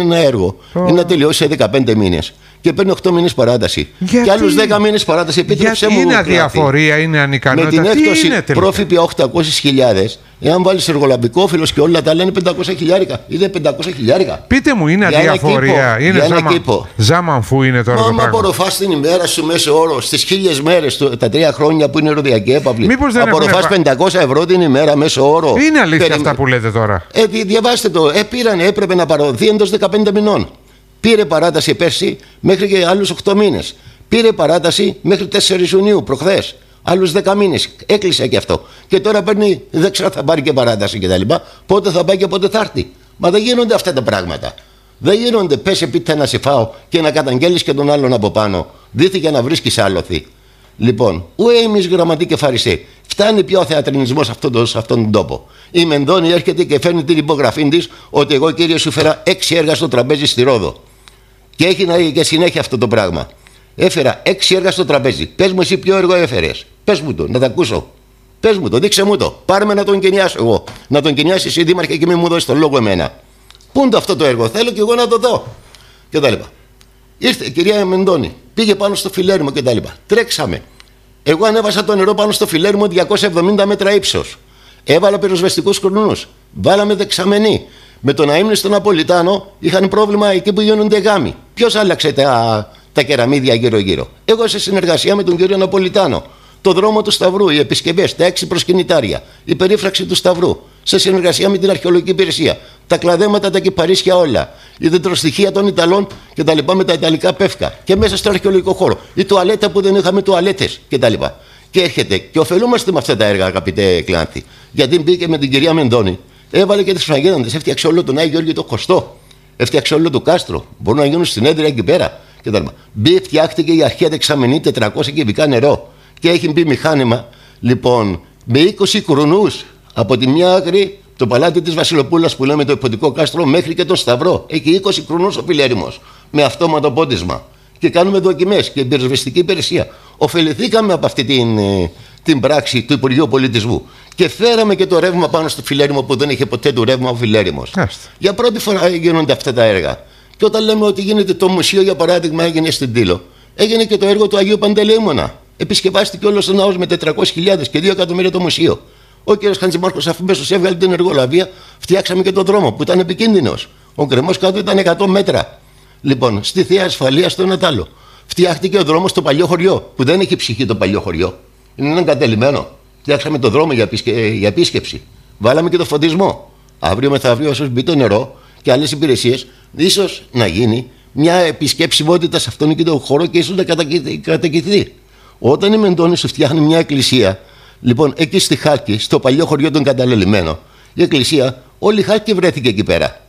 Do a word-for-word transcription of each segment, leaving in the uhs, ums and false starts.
ένα έργο oh. ή να τελειώσει σε δεκαπέντε μήνες και παίρνει οκτώ μήνες παράταση. Γιατί? Και άλλους δέκα μήνες παράταση. Επίτρεψέ μου. Είναι αδιαφορία, είναι ανικανότητα. Με την έκπτωση πρόφυπη οκτακόσιες χιλιάδες, εάν βάλεις εργολαβικό όφελος και όλα τα άλλα είναι πεντακόσια χιλιάρικα. Είναι πεντακόσια χιλιάρικα. Πείτε μου, είναι για αδιαφορία. Είναι ζάμα, ζάμανφού είναι τώρα. Μα, το πράγμα. Μα απορροφάς την ημέρα σου μέσω όρο στις χίλιες μέρες, τα τρία χρόνια που είναι ροδιακή έπαυλη. Απορροφάς έχουν... πεντακόσια ευρώ την ημέρα μέσω όρο. Είναι αλήθεια Περι... αυτά που λέτε τώρα. Ε, διαβάστε το. Ε, πήραν, έπρεπε να παραδοθεί εντός δεκαπέντε μηνών. Πήρε παράταση πέρσι μέχρι και άλλους οκτώ μήνες. Πήρε παράταση μέχρι τέσσερις Ιουνίου, προχθές. Άλλους δέκα μήνες. Έκλεισε και αυτό. Και τώρα παίρνει, δεν ξέρω, θα πάρει και παράταση κτλ. Πότε θα πάει και πότε θα έρθει. Μα δεν γίνονται αυτά τα πράγματα. Δεν γίνονται. Πες επίτε να σε φάω και να καταγγέλεις και τον άλλον από πάνω. Δίθηκε να βρίσκεις άλοθη. Λοιπόν, ουέ εμείς γραμματοί και φαρισαίοι. Φτάνει πια ο θεατρινισμός σε αυτόν, σε αυτόν τον τόπο. Η Μενδώνη έρχεται και φέρνει την υπογραφή της ότι εγώ, κύριε, σου φέρα έξι έργα στο τραπέζι στη Ρόδο. Και έχει να και συνέχεια αυτό το πράγμα. Έφερα έξι έργα στο τραπέζι. Πες μου εσύ ποιο έργο έφερες. Πες μου το, να τα ακούσω. Πες μου το, δείξε μου το. Πάρε με να τον κενιάσω εγώ. Να τον κενιάσει εσύ, δήμαρχε, και μην μου δώσει τον λόγο εμένα. Πού είναι το αυτό το έργο, θέλω και εγώ να το δω. Και τα λοιπά. Ήρθε η κυρία Μενδώνη, πήγε πάνω στο φιλέρμο και τα λοιπά. Τρέξαμε. Εγώ ανέβασα το νερό πάνω στο φιλέρμο διακόσια εβδομήντα μέτρα ύψος. Έβαλα πυροσβεστικούς κουρνούς. Βάλαμε δεξαμενή. Με το να ήμουν στον Ναπολιτάνο είχαν πρόβλημα εκεί που γίνονται γάμοι. Ποιος άλλαξε τα, τα κεραμίδια γύρω-γύρω. Εγώ σε συνεργασία με τον κύριο Ναπολιτάνο. Το δρόμο του Σταυρού, οι επισκευές, τα έξι προσκυνητάρια, η περίφραξη του Σταυρού. Σε συνεργασία με την Αρχαιολογική Υπηρεσία. Τα κλαδέματα, τα κυπαρίσια όλα. Η δεντροστοιχεία των Ιταλών και τα λοιπά με τα Ιταλικά πεύκα. Και μέσα στο αρχαιολογικό χώρο. Η τουαλέτα που δεν είχαμε τουαλέτες και τα λοιπά. Και έρχεται και ωφελούμαστε με αυτά τα έργα, αγαπητέ Κλάνθη. Γιατί μπήκε με την κυρία Μενδώνη. Έβαλε και τις φραγίδαντες, έφτιαξε όλο τον Άγιο Γιώργιο το Χωστό. Έφτιαξε όλο το κάστρο. Μπορούν να γίνουν συνέδρια εκεί πέρα. Μπει, φτιάχτηκε η αρχαία δεξαμενή τετρακόσια κυβικά νερό. Και έχει μπει μηχάνημα, λοιπόν, με είκοσι κρουνούς από τη μια άκρη, το παλάτι της Βασιλοπούλας που λέμε το υποτικό κάστρο, μέχρι και τον Σταυρό. Έχει είκοσι κρουνούς ο φιλέριμος. Με αυτόματο πόντισμα. Και κάνουμε δοκιμές και πυροσβεστική υπηρεσία. Ωφεληθήκαμε από αυτή την, την πράξη του Υπουργείου Πολιτισμού. Και φέραμε και το ρεύμα πάνω στο φιλέριμο που δεν είχε ποτέ το ρεύμα ο φιλέριμος. Για πρώτη φορά γίνονται αυτά τα έργα. Και όταν λέμε ότι γίνεται το μουσείο, για παράδειγμα, έγινε στην Τήλο, έγινε και το έργο του Αγίου Παντελεήμονα. Επισκευάστηκε όλος ο ναός με τετρακόσιες χιλιάδες και δύο εκατομμύρια το μουσείο. Ο κ. Χατζημάρκος, αφού μέσω έβγαλε την εργολαβία, φτιάξαμε και τον δρόμο που ήταν επικίνδυνος. Ο γκρεμός κάτω ήταν εκατό μέτρα. Λοιπόν, στη Θεία Ασφαλεία στο Νατάλο. Φτιάχτηκε ο δρόμος στο παλιό χωριό, που δεν έχει ψυχή το παλιό χωριό. Είναι εγκατελειμμένο. Φτιάξαμε τον δρόμο για, επισκε... για επίσκεψη. Βάλαμε και το φωτισμό. Αύριο μεθαύριο, όσο μπει το νερό και άλλες υπηρεσίες, ίσως να γίνει μια επισκεψιμότητα σε αυτόν και τον χώρο και ίσως να κατοικηθεί. Όταν η Μεντώνη σου φτιάχνει μια εκκλησία, λοιπόν, εκεί στη Χάλκη, στο παλιό χωριό των Κανταλελειμμένων, η εκκλησία, όλη η Χάλκη βρέθηκε εκεί πέρα.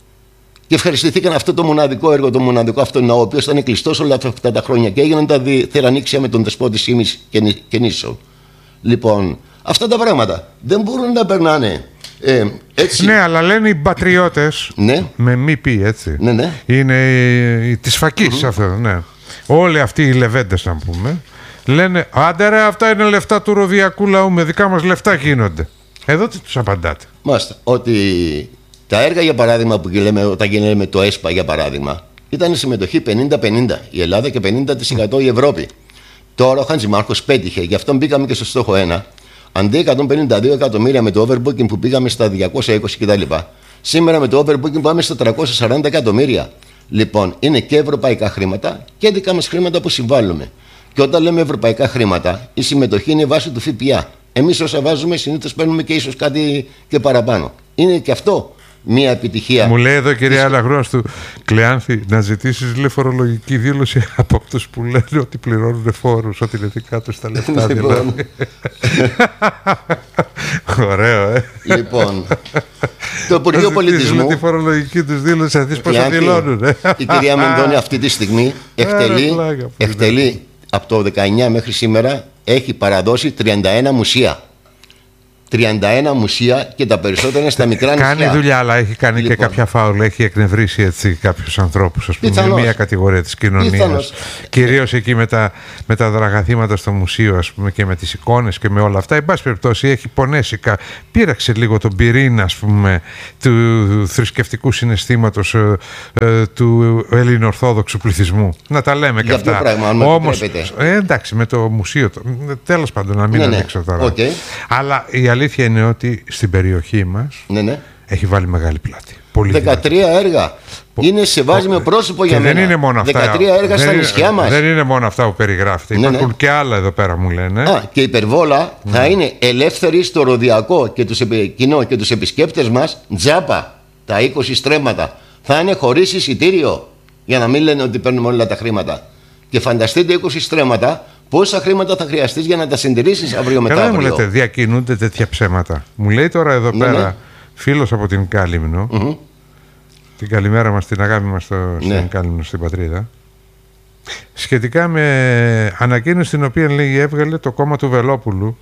Και ευχαριστηθήκαν αυτό το μοναδικό έργο, το μοναδικό αυτό ναό, ο οποίος ήταν κλειστός όλα αυτά τα χρόνια και έγιναν τα θερανίξια με τον δεσπότη Σίμης και Νήσων. Λοιπόν, αυτά τα πράγματα δεν μπορούν να περνάνε. Ε, έτσι. Ναι, αλλά λένε οι πατριώτες, ναι. με μη πει έτσι, ναι, ναι. είναι της φακής mm-hmm. αυτό, ναι. Όλοι αυτοί οι λεβέντες, να πούμε, λένε άντε ρε, αυτά είναι λεφτά του ροδιακού λαού, με δικά μας λεφτά γίνονται. Εδώ τι τους απαντάτε? Μάλιστα, ότι τα έργα, για παράδειγμα, που λέμε, όταν λέμε το ΕΣΠΑ, για παράδειγμα, ήταν συμμετοχή πενήντα πενήντα η Ελλάδα και πενήντα τοις εκατό η Ευρώπη. Τώρα ο Χατζημάρκος πέτυχε, γι' αυτό μπήκαμε και στο στόχο ένα. Αντί εκατόν πενήντα δύο εκατομμύρια με το overbooking που πήγαμε στα διακόσια είκοσι κτλ. Σήμερα με το overbooking πάμε στα τριακόσια σαράντα εκατομμύρια. Λοιπόν, είναι και ευρωπαϊκά χρήματα και δικά μας χρήματα που συμβάλλουμε. Και όταν λέμε ευρωπαϊκά χρήματα, η συμμετοχή είναι βάση του ΦΠΑ. Εμείς όσα βάζουμε συνήθως παίρνουμε και ίσως κάτι και παραπάνω. Είναι και αυτό μια επιτυχία. Μου λέει εδώ, κυρία Αλαγρόστου, Κλεάνθη, να ζητήσεις λέει φορολογική δήλωση από αυτούς που λένε ότι πληρώνουν φόρους, ότι είναι δικά τους τα λεφτά. Λοιπόν. Ωραίο, ε. Λοιπόν, το Υπουργείο Πολιτισμού. Τη φορολογική τους δήλωση, να δεις πόσα δηλώνουν. Ε. Η κυρία Μενδώνη αυτή τη στιγμή εκτελεί, εκτελεί από το δεκαεννιά μέχρι σήμερα, έχει παραδώσει τριάντα ένα μουσεία. τριάντα ένα μουσεία και τα περισσότερα είναι στα μικρά νησιά. Κάνει δουλειά, αλλά έχει κάνει λοιπόν και κάποια φάουλα. Έχει εκνευρίσει έτσι κάποιους ανθρώπους, ας πούμε, Πιθανώς. μια κατηγορία της κοινωνίας. Κυρίως εκεί με τα, με τα δραγαθήματα στο μουσείο, ας πούμε, και με τις εικόνες και με όλα αυτά. Εν πάση περιπτώσει, έχει πονέσει. Πήραξε λίγο τον πυρήνα, ας πούμε, του θρησκευτικού συναισθήματος ε, ε, του ελληνοορθόδοξου πληθυσμού. Να τα λέμε και αυτά. Πράγμα, όμως, ε, εντάξει, με το μουσείο. Τέλος πάντων, να μην ναι, ανοίξω ναι. τώρα. Okay. Αλλά η αλήθεια είναι ότι στην περιοχή μας ναι, ναι. έχει βάλει μεγάλη πλάτη. Πολύ δεκατρία δυνατή. Έργα. Πο... Είναι σεβάσιμο πρόσωπο για μένα. Δεν είναι μόνο αυτά. δεκατρία έργα στα είναι, νησιά μας. Δεν είναι μόνο αυτά που περιγράφεται. Ναι, υπάρχουν ναι. και άλλα εδώ πέρα, μου λένε. Α, και η υπερβόλα mm. θα είναι ελεύθερη στο ροδιακό και τους, κοινό και τους επισκέπτες μας τζάπα. Τα είκοσι στρέμματα θα είναι χωρίς εισιτήριο. Για να μην λένε ότι παίρνουμε όλα τα χρήματα. Και φανταστείτε είκοσι στρέμματα. Πόσα χρήματα θα χρειαστείς για να τα συντηρήσεις αύριο μετά αύριο. Καλά μου λέτε, διακινούνται τέτοια ψέματα. Μου λέει τώρα εδώ ναι, πέρα ναι. φίλος από την Κάλυμνο, mm-hmm. την καλημέρα μας, την αγάπη μας στο, ναι. στην Κάλυμνο, στην πατρίδα, σχετικά με ανακοίνωση την οποία λέει έβγαλε το κόμμα του Βελόπουλου.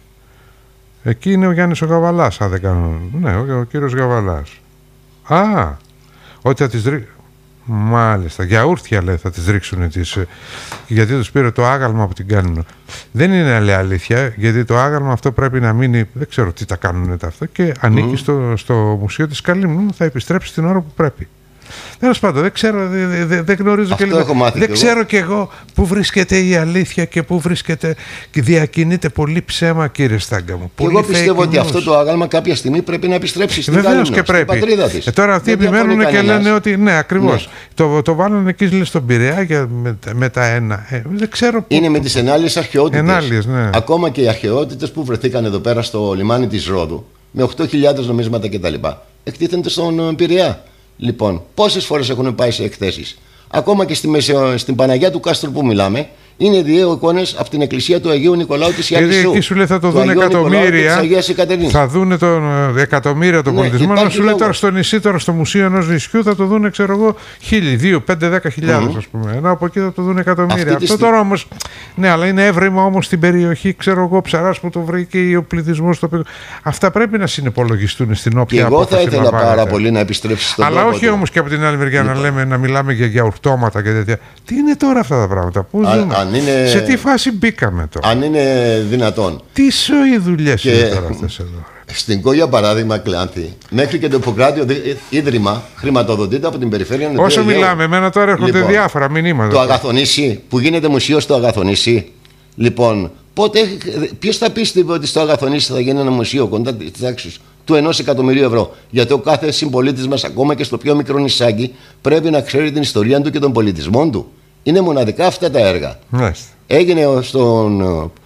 Εκεί είναι ο Γιάννης ο Γαβαλάς, αν δεν κάνω. Ναι, ο, ο κύριος Γαβαλάς. Α, ότι θα τις ρίξει. Μάλιστα, γιαούρτια λέει θα τις ρίξουν τις, γιατί τους πήρε το άγαλμα από την Κάλυμνο. Δεν είναι λέει, αλήθεια, γιατί το άγαλμα αυτό πρέπει να μείνει, δεν ξέρω τι τα κάνουν τα αυτά, και ανήκει mm. στο, στο μουσείο της Κάλυμνου, θα επιστρέψει την ώρα που πρέπει. Τέλος πάντων, δεν ξέρω, δεν, δεν, δεν γνωρίζω αυτό και λίγο. Δεν και ξέρω κι εγώ πού βρίσκεται η αλήθεια και πού βρίσκεται και διακινείται πολύ ψέμα, κύριε Στάγκα μου. Και εγώ πιστεύω ότι αυτό το άγαλμα κάποια στιγμή πρέπει να επιστρέψει στην Κάλυμνο, στην πατρίδα της. Ε, τώρα αυτοί επιμένουν και λένε ότι ναι, ακριβώς. Ναι. Το, το βάλανε εκεί λέει, στον Πειραιά για, με, με τα ένα. Ε, δεν ξέρω πού. Είναι με τις ενάλλειες αρχαιότητες. Ενάλλειες, ναι. Ακόμα και οι αρχαιότητες που βρεθήκαν εδώ πέρα στο λιμάνι της Ρόδου με οκτώ χιλιάδες νομίσματα κτλ. Εκτίθενται στον Πειραιά. Λοιπόν, πόσες φορές έχουν πάει σε εκθέσεις. Ακόμα και στη Μεσαιο, στην Παναγιά του Κάστρου που μιλάμε, είναι δύο εικόνες από την εκκλησία του Αγίου Νικολάου της Ιαλισσού. Γιατί εκεί σου λέει θα το δουν εκατομμύρια. Θα δουν τον εκατομμύρια τον ναι, πολιτισμό. Να σου λέει τώρα στο νησί, τώρα στο μουσείο ενός νησιού θα το δουν, ξέρω εγώ, χίλιοι, δύο, πέντε, δέκα χιλιάδες, ας πούμε. Ενώ από εκεί θα το δουν εκατομμύρια. Αυτό τώρα όμως. Ναι, αλλά είναι έβριμα όμως στην περιοχή, ξέρω εγώ, Ψαράς που το βρήκε ο πληθυσμός. Το... Αυτά πρέπει να συνυπολογιστούν στην όποια απόφαση. Εγώ θα ήθελα πάρα πολύ να επιστρέψει στον αλλά όχι όμως και από την άλλη μεριά να λέμε να μιλάμε για γιαουρτώματα και τέτοια. Τι είναι τώρα αυτά τα πράγματα, πού ζούμε. Είναι... Σε τι φάση μπήκαμε τώρα. Αν είναι δυνατόν. Τι σοϊ δουλειές είναι τώρα αυτές εδώ. Στην Κόγια παράδειγμα Κλάνθη, μέχρι και το Ιπποκράτιο Ίδρυμα χρηματοδοτείται από την περιφέρεια Νοτιού Όσο Αιγαίου. μιλάμε, εμένα τώρα έρχονται λοιπόν, διάφορα μηνύματα. Το Αγαθονήσι, που γίνεται μουσείο στο Αγαθονήσι. Λοιπόν, πότε, ποιος θα πίστευε ότι στο Αγαθονήσι θα γίνει ένα μουσείο κοντά της τάξης του ενός εκατομμυρίου ευρώ. Γιατί ο κάθε συμπολίτης μας, ακόμα και στο πιο μικρό νησάκι, πρέπει να ξέρει την ιστορία του και τον πολιτισμό του. Είναι μοναδικά αυτά τα έργα. Μάλιστα. Έγινε στον,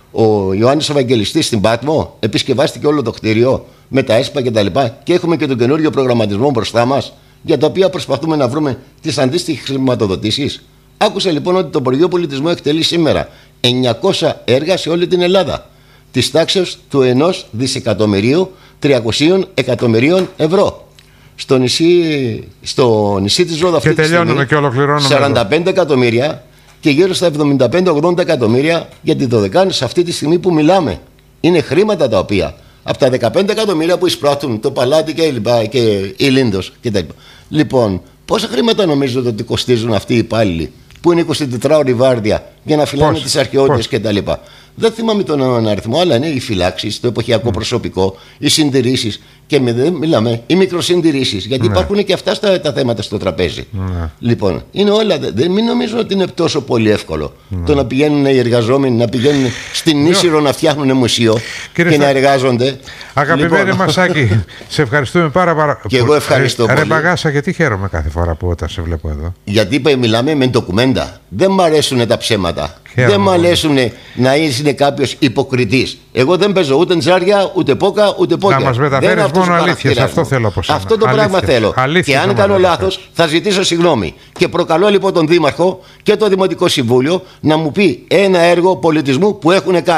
ο Ιωάννης Ευαγγελιστής στην Πάτμο, επισκευάστηκε όλο το κτίριο με τα ΕΣΠΑ κτλ. Και, και έχουμε και τον καινούριο προγραμματισμό μπροστά μας, για τα οποία προσπαθούμε να βρούμε τις αντίστοιχες χρηματοδοτήσεις. Άκουσα λοιπόν ότι το Υπουργείο Πολιτισμού εκτελεί σήμερα εννιακόσια έργα σε όλη την Ελλάδα, της τάξης του ενός δισεκατομμυρίου τριακοσίων εκατομμυρίων ευρώ. Στο νησί, στο νησί της Ρόδου αυτή τη στιγμή και ολοκληρώνουμε σαράντα πέντε εκατομμύρια και γύρω στα εβδομήντα πέντε με ογδόντα εκατομμύρια για τη Δωδεκάνηση αυτή τη στιγμή που μιλάμε. Είναι χρήματα τα οποία από τα δεκαπέντε εκατομμύρια που εισπράττουν το παλάτι και η, και η Λίνδος κτλ. Λοιπόν, πόσα χρήματα νομίζετε ότι κοστίζουν αυτοί οι υπάλληλοι που είναι εικοσιτετράωρη βάρδια για να φυλάνε τις αρχαιότητες κτλ. Δεν θυμάμαι τον αριθμό, αλλά είναι οι φυλάξεις, το εποχιακό mm. προσωπικό, οι συντηρήσεις και με, δεν μιλάμε, οι μικροσυντηρήσεις. Γιατί mm. υπάρχουν και αυτά στα, τα θέματα στο τραπέζι. Mm. Λοιπόν, είναι όλα. Δεν μην νομίζω ότι είναι τόσο πολύ εύκολο mm. το να πηγαίνουν οι εργαζόμενοι, να πηγαίνουν στην Ίσυρο να φτιάχνουν μουσείο Κύριε και θα... να εργάζονται. Αγαπημένη λοιπόν... Μασάκη, σε ευχαριστούμε πάρα πάρα πολύ. Και εγώ ευχαριστώ Ρε, πολύ. Ρε Μπαγάσα, γιατί χαίρομαι κάθε φορά που όταν σε βλέπω εδώ. Γιατί μιλάμε με ντοκουμέντα. Δεν μ' αρέσουν τα ψέματα. Χαίρομαι δεν μ' αρέσουν να είναι κάποιος υποκριτής. Εγώ δεν παίζω ούτε τζάρια, ούτε πόκα, ούτε πόκια. Να μας μεταφέρεις μόνο αλήθειες. Αυτό θέλω από σένα. Αυτό το αλήθειες. πράγμα θέλω. Αλήθειες και αν κάνω λάθος, θα ζητήσω συγγνώμη. Και προκαλώ λοιπόν τον Δήμαρχο και το Δημοτικό Συμβούλιο να μου πει ένα έργο πολιτισμού που έχουν κάνει.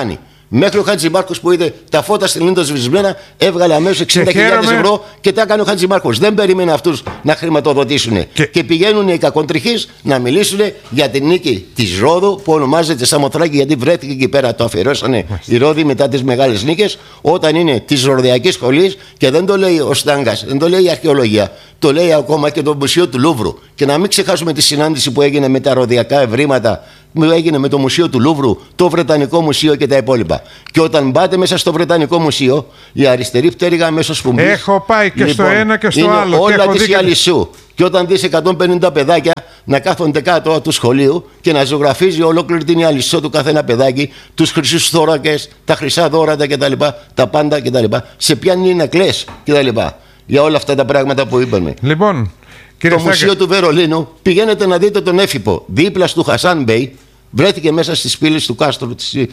Μέχρι ο Χατζημάρκος που είδε τα φώτα στην Λίντα σβησμένα, έβγαλε αμέσως εξήντα χιλιάδες ευρώ και τα έκανε ο Χατζημάρκος. Δεν περίμενε αυτούς να χρηματοδοτήσουν. Και, και πηγαίνουν οι κακοντριχείς να μιλήσουν για την νίκη της Ρόδου, που ονομάζεται Σαμοθράκη, γιατί βρέθηκε εκεί πέρα, το αφιερώσανε οι Ρόδοι μετά τις μεγάλες νίκες, όταν είναι της Ροδιακής σχολής, και δεν το λέει ο Στάγκας, δεν το λέει η αρχαιολογία. Το λέει ακόμα και το Μουσείο του Λούβρου. Και να μην ξεχάσουμε τη συνάντηση που έγινε με τα ροδιακά ευρήματα, που έγινε με το Μουσείο του Λούβρου, το Βρετανικό Μουσείο και τα υπόλοιπα. Και όταν μπάτε μέσα στο Βρετανικό Μουσείο, η αριστερή πτέρυγα μέσω σφουμбής. Έχω πάει και λοιπόν, στο ένα και στο είναι άλλο. Όλα τη Αλυσού. Και όταν δεις εκατόν πενήντα παιδάκια να κάθονται κάτω του σχολείου και να ζωγραφίζει ολόκληρη την Αλυσό του καθένα παιδάκι, τους χρυσούς θώρακες, τα χρυσά δώρατα κτλ. Τα πάντα κτλ. Σε πιάνει να κλαις κτλ. Για όλα αυτά τα πράγματα που είπαμε. Λοιπόν, το Μουσείο του Βερολίνου, πηγαίνετε να δείτε τον Έφυπο. Δίπλα του Χασάν Μπέι, βρέθηκε μέσα στις πύλες του κάστρου,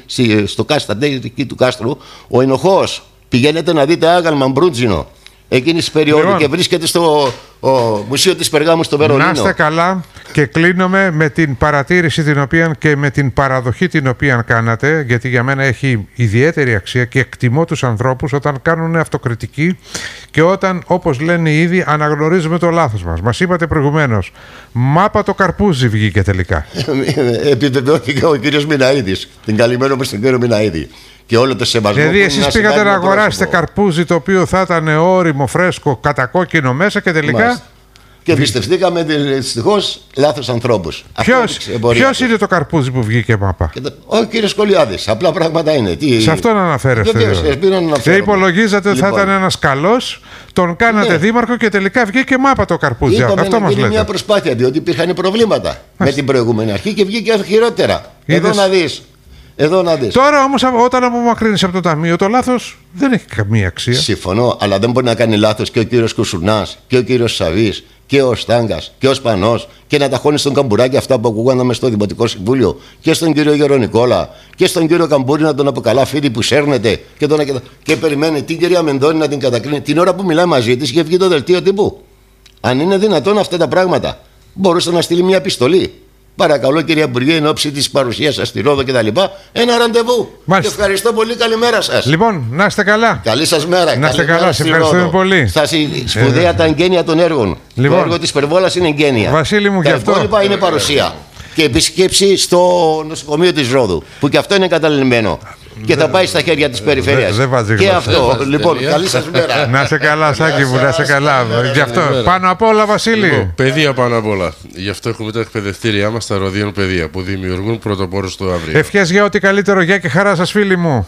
στο κάστρο του κάστρου, ο ενοχός. Πηγαίνετε να δείτε άγαλμα μπρούτζινο εκείνης της περίοδου, λοιπόν, και βρίσκεται στο ο, Μουσείο της Περγάμου στο Βερολίνο. Να είστε καλά, και κλείνουμε με την παρατήρηση την οποία και με την παραδοχή την οποία κάνατε, γιατί για μένα έχει ιδιαίτερη αξία και εκτιμώ τους ανθρώπους όταν κάνουν αυτοκριτική και όταν, όπως λένε ήδη, αναγνωρίζουμε το λάθος μας. Μας είπατε προηγουμένως, μάπα το καρπούζι βγήκε τελικά. Επιβεβαιώθηκε ο κύριος Μιναίδης. Την καλημέρα μου στον κύριο Μιναίδη. Και όλο το σεβασμό. Δηλαδή, εσείς πήγατε να αγοράσετε καρπούζι το οποίο θα ήταν όριμο, φρέσκο, κατακόκκινο μέσα και τελικά. Μάλιστα. Και εμπιστευτήκαμε δυστυχώς λάθος ανθρώπους. Ποιος είναι το καρπούζι που βγήκε μάπα? Το, ο κύριος Κολιάδης. Απλά πράγματα είναι. Τι... Σε αυτόν αναφέρεστε. Δεν υπολογίζατε ότι λοιπόν, θα ήταν ένας καλός, τον κάνατε ναι. δήμαρχο και τελικά βγήκε μάπα το καρπούζι. Είπαμε αυτό μας λέτε. Είναι μια προσπάθεια, διότι υπήρχαν προβλήματα Άς. με την προηγούμενη αρχή και βγήκε χειρότερα. Είδες... Εδώ να δεις. Εδώ να δεις. Τώρα όμως, όταν απομακρύνεις από το ταμείο, το λάθος δεν έχει καμία αξία. Συμφωνώ, αλλά δεν μπορεί να κάνει λάθος και ο κύριος Κουσουρνάς και ο κύριος Σαβής και ο Στάγκας και ο Σπανός και να ταχώνει στον Καμπουράκη αυτά που ακούγαμε στο Δημοτικό Συμβούλιο και στον κύριο Γερονικόλα και στον κύριο Καμπούρη να τον αποκαλά φίλοι που σέρνεται και, τον... και περιμένει την κυρία Μεντώνη να την κατακρίνει. Την ώρα που μιλάει μαζί της είχε βγει το δελτίο τύπου. Αν είναι δυνατόν αυτά τα πράγματα, μπορούσε να στείλει μια επιστολή. Παρακαλώ, κυρία Υπουργέ, εν ώψη της παρουσίας σας στη Ρόδο κτλ. Ένα ραντεβού. Και ευχαριστώ πολύ. Καλημέρα σας. Λοιπόν, να είστε καλά. Καλή σας μέρα. Να είστε καλά. Σε ευχαριστούμε πολύ. Στα σπουδαία ε, τα εγγένεια των έργων. Λοιπόν, το έργο της Περβόλας είναι εγγένεια. Βασίλη μου, τα γι' αυτό. Τα υπόλοιπα είναι παρουσία. Και επισκέψη στο νοσοκομείο της Ρόδου, που και αυτό είναι καταλημμένο. Και θα πάει στα χέρια της περιφέρειας. Δε, δε και αυτό. Λοιπόν, καλή σας μέρα. Να σε καλά, Σάκη μου, να σε καλά. Γι' αυτό, πάνω απ' όλα, Βασίλη. Λοιπόν, παιδεία πάνω απ' όλα. Γι' αυτό έχουμε τα εκπαιδευτήριά μας, τα Ροδιών Παιδεία, που δημιουργούν πρωτοπόρους στο αύριο. Ευχές για ό,τι καλύτερο. Γεια και χαρά σας, φίλοι μου.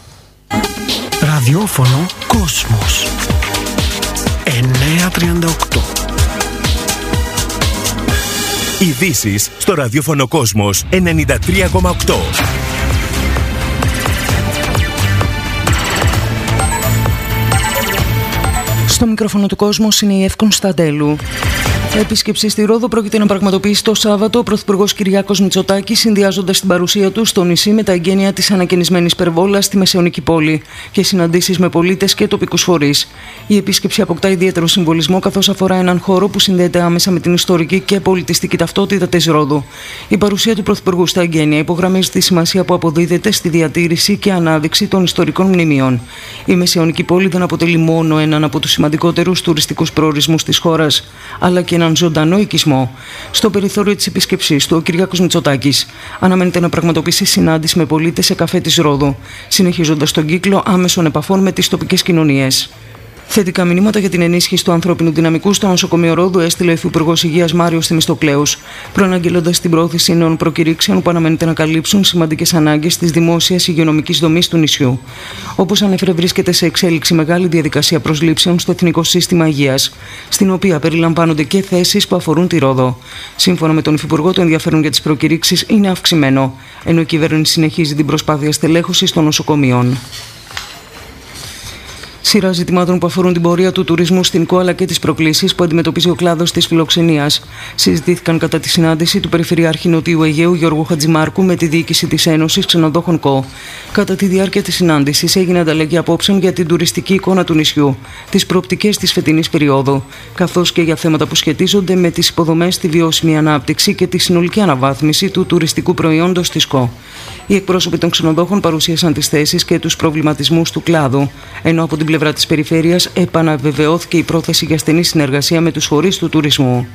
Ραδιόφωνο Κόσμος εννιακόσια τριάντα οκτώ. Ειδήσεις στο ραδιόφωνο Κόσμος ενενήντα τρία κόμμα οκτώ. Στο μικρόφωνο του κόσμου είναι η Εύκον Σταντέλου. Επίσκεψη στη Ρόδο πρόκειται να πραγματοποιήσει το Σάββατο ο Πρωθυπουργός Κυριάκος Μητσοτάκης, συνδυάζοντας την παρουσία του στο νησί με τα εγγένεια της ανακαινισμένης Περβόλας στη Μεσαιωνική πόλη και συναντήσεις με πολίτες και τοπικούς φορείς. Η επίσκεψη αποκτά ιδιαίτερο συμβολισμό, καθώς αφορά έναν χώρο που συνδέεται άμεσα με την ιστορική και πολιτιστική ταυτότητα της Ρόδου. Η παρουσία του Πρωθυπουργού στα εγγένεια υπογραμμίζει τη σημασία που αποδίδεται στη διατήρηση και ανάδειξη των ιστορικών μνημείων. Η Μεσαιωνική πόλη δεν αποτελεί μόνο έναν από τους σημαντικότερους τουριστικούς προορισμούς της χώρας, αλλά και έναν ζωντανό οικισμό. Στο περιθώριο της επισκεψής του, ο Κυριάκος Μητσοτάκης αναμένεται να πραγματοποιήσει συνάντηση με πολίτες σε καφέ της Ρόδου, συνεχίζοντας τον κύκλο άμεσων επαφών με τις τοπικές κοινωνίες. Θετικά μηνύματα για την ενίσχυση του ανθρώπινου δυναμικού στο νοσοκομείο Ρόδου έστειλε ο Υφυπουργός Υγείας Μάριος Θεμιστοκλέους, προαναγγέλλοντας την πρόθεση νέων προκηρύξεων που αναμένεται να καλύψουν σημαντικές ανάγκες της δημόσιας υγειονομικής δομής του νησιού. Όπως ανέφερε, βρίσκεται σε εξέλιξη μεγάλη διαδικασία προσλήψεων στο Εθνικό Σύστημα Υγείας, στην οποία περιλαμβάνονται και θέσεις που αφορούν τη Ρόδο. Σύμφωνα με τον Υφυπουργό, το ενδιαφέρον για τις προκηρύξεις είναι αυξημένο, ενώ η κυβέρνηση συνεχίζει την προσπάθεια στελέχωσης των νοσοκομείων. Σειρά ζητημάτων που αφορούν την πορεία του τουρισμού στην ΚΟ αλλά και τις προκλήσεις που αντιμετωπίζει ο κλάδος της φιλοξενίας συζητήθηκαν κατά τη συνάντηση του Περιφερειάρχη Νοτιού Αιγαίου Γιώργου Χατζημάρκου με τη διοίκηση της Ένωσης Ξενοδόχων ΚΟ. Κατά τη διάρκεια της συνάντησης έγινε ανταλλαγή απόψεων για την τουριστική εικόνα του νησιού, τις προοπτικές της φετινής περίοδου, καθώς και για θέματα που σχετίζονται με τις υποδομές, τη βιώσιμη ανάπτυξη και τη συνολική αναβάθμιση του τουριστικού προϊόντος της ΚΟ. Οι εκπρόσωποι των ξενοδόχων παρουσίασαν τις θέσεις και τους προβληματισμούς του κλάδου, ενώ από την πλευρά της περιφέρειας επαναβεβαιώθηκε η πρόθεση για στενή συνεργασία με τους φορείς του τουρισμού.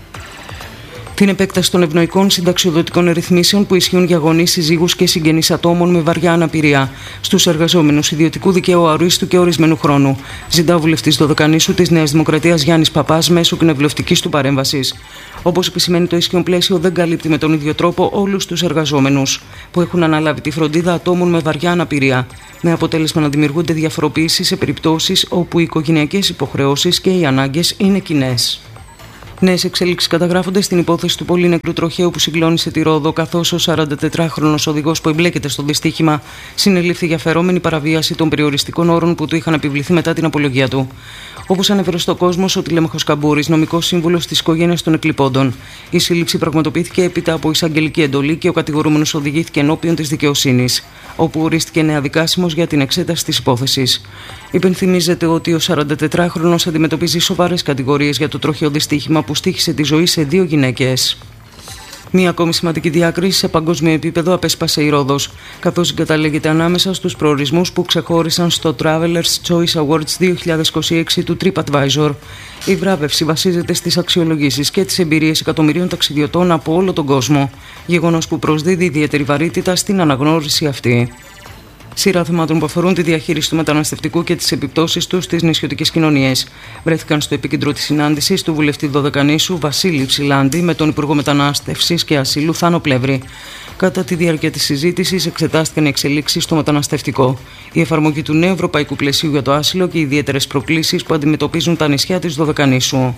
Την επέκταση των ευνοϊκών συνταξιοδοτικών ρυθμίσεων που ισχύουν για γονείς, συζύγους και συγγενείς ατόμων με βαριά αναπηρία στους εργαζόμενους ιδιωτικού δικαίου αορίστου και ορισμένου χρόνου, ζητά ο βουλευτής Δωδεκανήσου της Νέας Δημοκρατίας Γιάννης Παπάς μέσω κοινοβουλευτικής του παρέμβασης. Όπως επισημαίνει, το ισχύον πλαίσιο δεν καλύπτει με τον ίδιο τρόπο όλους τους εργαζόμενους που έχουν αναλάβει τη φροντίδα ατόμων με βαριά αναπηρία, με αποτέλεσμα να δημιουργούνται διαφοροποιήσεις σε περιπτώσεις όπου οι οικογενειακές υποχρεώσεις και οι ανάγκες είναι κοινές. Νέες εξέλιξεις καταγράφονται στην υπόθεση του πολύ νεκρού τροχαίου που συγκλώνησε τη Ρόδο, καθώς ο σαραντατετράχρονος οδηγός που εμπλέκεται στο δυστύχημα συνελήφθη για φερόμενη παραβίαση των περιοριστικών όρων που του είχαν επιβληθεί μετά την απολογία του. Όπως ανέφερε στο Κόσμος ο Τηλέμαχος Καμπούρης, νομικός σύμβουλος της οικογένειας των εκλειπώντων, η σύλληψη πραγματοποιήθηκε έπειτα από εισαγγελική εντολή και ο κατηγορούμενος οδηγήθηκε ενώπιον της δικαιοσύνης, όπου ορίστηκε νέα δικάσιμος για την εξέταση της υπόθεσης. Υπενθυμίζεται ότι ο σαραντατετράχρονος αντιμετωπίζει σοβαρές κατηγορίες για το τροχαίο δυστύχημα που στοίχησε τη ζωή σε δύο γυναίκες. Μία ακόμη σημαντική διάκριση σε παγκόσμιο επίπεδο απέσπασε η Ρόδος, καθώς συγκαταλέγεται ανάμεσα στους προορισμούς που ξεχώρισαν στο Travelers Choice Awards δύο χιλιάδες είκοσι έξι του TripAdvisor. Η βράβευση βασίζεται στις αξιολογήσεις και τις εμπειρίες εκατομμυρίων ταξιδιωτών από όλο τον κόσμο, γεγονός που προσδίδει ιδιαίτερη βαρύτητα στην αναγνώριση αυτή. Σειρά θεμάτων που αφορούν τη διαχείριση του μεταναστευτικού και τις επιπτώσεις του στις νησιωτικές κοινωνίες βρέθηκαν στο επίκεντρο της συνάντησης του βουλευτή Δωδεκανήσου Βασίλη Ψηλάντη με τον Υπουργό Μετανάστευσης και Ασύλου Θάνο Πλεύρη. Κατά τη διάρκεια της συζήτησης εξετάστηκαν οι εξελίξεις στο μεταναστευτικό, η εφαρμογή του νέου ευρωπαϊκού πλαισίου για το άσυλο και οι ιδιαίτερες προκλήσεις που αντιμετωπίζουν τα νησιά της Δωδεκανήσου.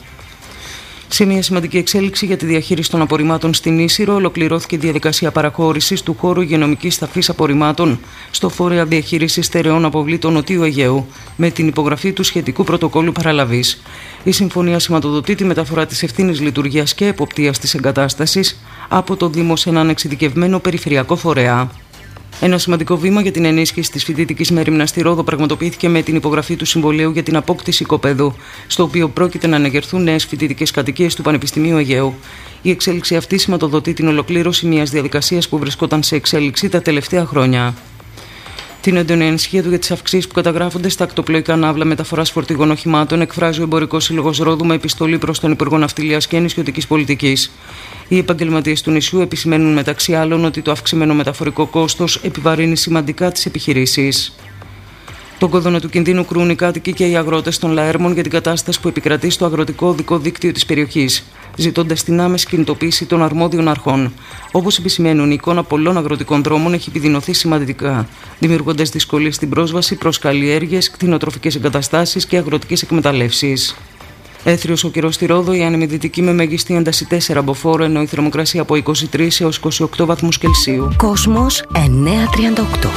Σε μια σημαντική εξέλιξη για τη διαχείριση των απορριμμάτων στην Ίσυρο, ολοκληρώθηκε η διαδικασία παραχώρησης του χώρου υγειονομικής ταφής απορριμμάτων στο Φορέα Διαχείρισης Στερεών Αποβλήτων Νοτιού Αιγαίου, με την υπογραφή του σχετικού πρωτοκόλλου παραλαβής. Η συμφωνία σηματοδοτεί τη μεταφορά της ευθύνης λειτουργίας και εποπτείας της εγκατάστασης από το Δήμο σε έναν εξειδικευμένο περιφερειακό φορέα. Ένα σημαντικό βήμα για την ενίσχυση της φοιτητικής μέριμνας στη Ρόδο πραγματοποιήθηκε με την υπογραφή του Συμβολίου για την Απόκτηση Οικοπαίδου, στο οποίο πρόκειται να ανεγερθούν νέες φοιτητικές κατοικίες του Πανεπιστημίου Αιγαίου. Η εξέλιξη αυτή σηματοδοτεί την ολοκλήρωση μιας διαδικασίας που βρισκόταν σε εξέλιξη τα τελευταία χρόνια. Την έντονη ανησυχία του για τις αυξήσεις που καταγράφονται στα ακτοπλοϊκά ναύλα μεταφοράς φορτηγών οχημάτων εκφράζει ο Εμπορικός Σύλλογος Ρόδου με επιστολή προς τον Υπουργό Ναυτιλίας και Νησιωτικής Πολιτικής. Οι επαγγελματίες του νησιού επισημαίνουν μεταξύ άλλων ότι το αυξημένο μεταφορικό κόστος επιβαρύνει σημαντικά τις επιχειρήσεις. Τον κόδωνα του κινδύνου κρούν οι κάτοικοι και οι αγρότες των Λαέρμων για την κατάσταση που επικρατεί στο αγροτικό οδικό δίκτυο της περιοχής, ζητώντας την άμεση κινητοποίηση των αρμόδιων αρχών. Όπως επισημαίνουν, η εικόνα πολλών αγροτικών δρόμων έχει επιδεινωθεί σημαντικά, δημιουργώντας δυσκολίες στην πρόσβαση προς καλλιέργειες, κτηνοτροφικές εγκαταστάσεις και αγροτικές εκμεταλλεύσεις. Έθριος ο καιρός στη Ρόδο, η άνεμη δυτική με μέγιστη ένταση τέσσερα μποφόρ, ενώ η θερμοκρασία από είκοσι τρεις έως είκοσι οκτώ βαθμούς Κελσίου. Κόσμος εννιακόσια τριάντα οκτώ.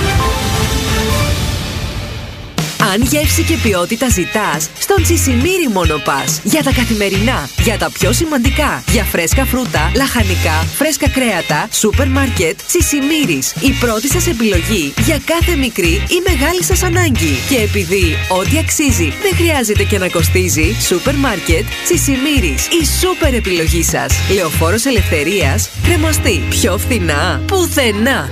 Αν γεύση και ποιότητα ζητάς, στον Τσισιμίρι μόνο πας. Για τα καθημερινά, για τα πιο σημαντικά, για φρέσκα φρούτα, λαχανικά, φρέσκα κρέατα, σούπερ μάρκετ, Τσισιμίρις. Η πρώτη σας επιλογή για κάθε μικρή ή μεγάλη σας ανάγκη. Και επειδή ό,τι αξίζει δεν χρειάζεται και να κοστίζει, σούπερ μάρκετ, Τσισιμίρις. Η σούπερ επιλογή σας. Λεωφόρος Ελευθερίας, Κρεμαστή. Πιο φθηνά, πουθενά.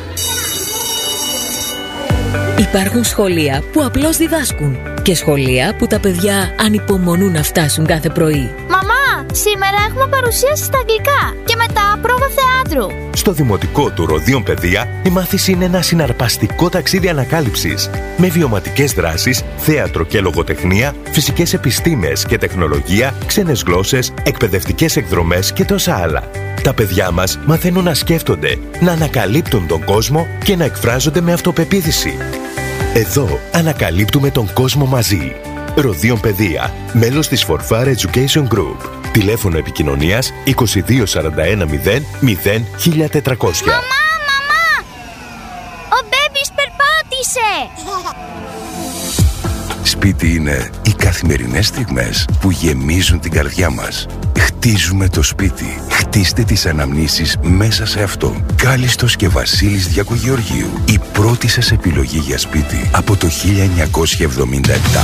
Υπάρχουν σχολεία που απλώς διδάσκουν και σχολεία που τα παιδιά ανυπομονούν να φτάσουν κάθε πρωί. Μαμά, σήμερα έχουμε παρουσίαση στα αγγλικά και μετά πρόβα θεάτρου. Στο Δημοτικό του Ροδίων Παιδεία, η μάθηση είναι ένα συναρπαστικό ταξίδι ανακάλυψης με βιωματικές δράσεις, θέατρο και λογοτεχνία, φυσικές επιστήμες και τεχνολογία, ξένες γλώσσες, εκπαιδευτικές εκδρομές και τόσα άλλα. Τα παιδιά μας μαθαίνουν να σκέφτονται, να ανακαλύπτουν τον κόσμο και να εκφράζονται με αυτοπεποίθηση. Εδώ ανακαλύπτουμε τον κόσμο μαζί. Ροδίων Παιδεία, μέλος της φορφάρ Education Group. Τηλέφωνο επικοινωνίας είκοσι δύο σαράντα ένα μηδέν μηδέν χίλια τετρακόσια. Μαμά, μαμά! Ο μπέμπις περπάτησε! σπίτι είναι οι καθημερινές στιγμές που γεμίζουν την καρδιά μας. Χτίζουμε το σπίτι. Χτίστε τις αναμνήσεις μέσα σε αυτό. Κάλιστος και Βασίλης Διακογεωργίου. Η πρώτη σας επιλογή για σπίτι από το χίλια εννιακόσια εβδομήντα επτά.